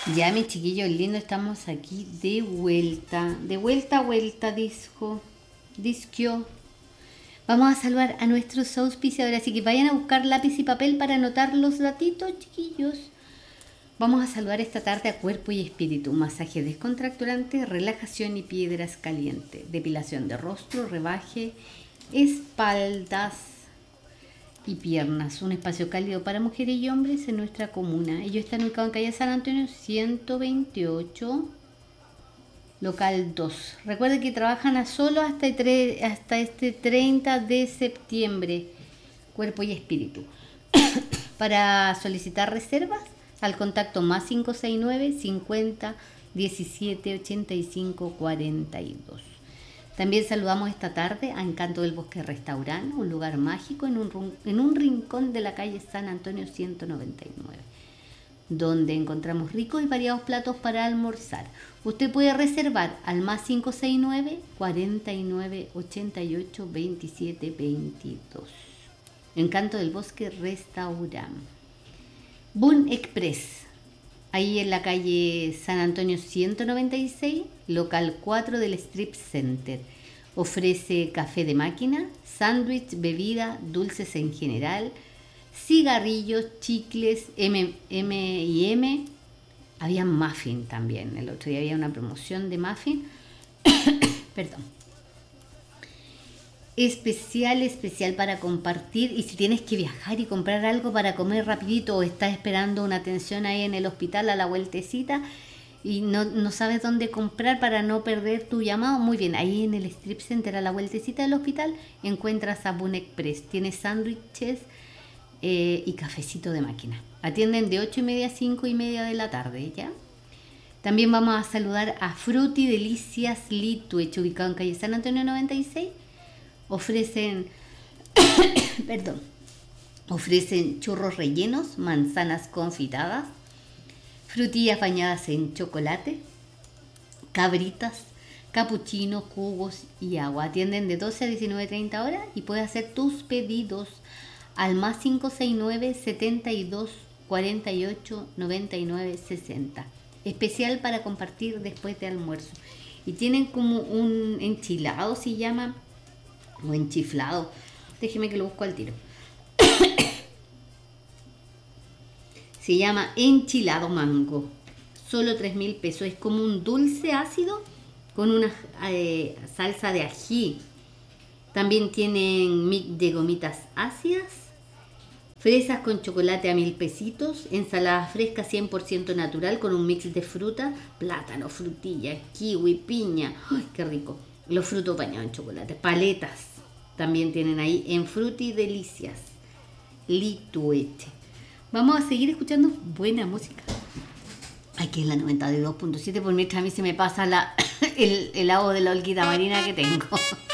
Ya, mis chiquillos lindos, estamos aquí de vuelta. De vuelta a vuelta, disquio. Vamos a saludar a nuestros auspiciadores, así que vayan a buscar lápiz y papel para anotar los datitos, chiquillos. Vamos a saludar esta tarde a Cuerpo y Espíritu, masaje descontracturante, relajación y piedras calientes, depilación de rostro, rebaje, espaldas y piernas. Un espacio cálido para mujeres y hombres en nuestra comuna. Ellos están ubicados en calle San Antonio 128, local 2. Recuerden que trabajan a solo hasta este 30 de septiembre. Cuerpo y Espíritu. Para solicitar reservas, al contacto más 569 50 17 85 42. También saludamos esta tarde a Encanto del Bosque Restaurant, un lugar mágico en un rincón de la calle San Antonio 199, donde encontramos ricos y variados platos para almorzar. Usted puede reservar al más 569 49 88 27 22. Encanto del Bosque Restaurant. Boon Express, ahí en la calle San Antonio 196, local 4 del Strip Center. Ofrece café de máquina, sándwich, bebida, dulces en general, cigarrillos, chicles, M&M. Había muffin también. El otro día había una promoción de muffin. Perdón. Especial para compartir. Y si tienes que viajar y comprar algo para comer rapidito o estás esperando una atención ahí en el hospital a la vueltecita y no sabes dónde comprar para no perder tu llamado, muy bien, ahí en el Strip Center a la vueltecita del hospital encuentras a Boon Express. Tiene sándwiches y cafecito de máquina. Atienden de 8:30 a 5:30 de la tarde, ¿ya? También vamos a saludar a Fruti Delicias Lituech, ubicado en calle San Antonio 96. Ofrecen churros rellenos, manzanas confitadas, frutillas bañadas en chocolate, cabritas, capuchinos, jugos y agua. Atienden de 12 a 19:30 horas y puedes hacer tus pedidos al más 569 72 48 99 60. Especial para compartir después de almuerzo. Y tienen como un enchilado, se llama, o enchiflado. Déjeme que lo busco al tiro. Se llama enchilado mango. Solo 3.000 pesos. Es como un dulce ácido con una salsa de ají. También tienen mix de gomitas ácidas, fresas con chocolate a 1.000 pesitos, ensalada fresca 100% natural con un mix de fruta, plátano, frutilla, kiwi, piña. ¡Ay, qué rico! Los frutos bañados en chocolate, paletas. También tienen ahí en Fruti Delicias Lituech. Vamos a seguir escuchando buena música. Aquí en la 92.7, por mientras a mí se me pasa el helado de la olquita marina que tengo.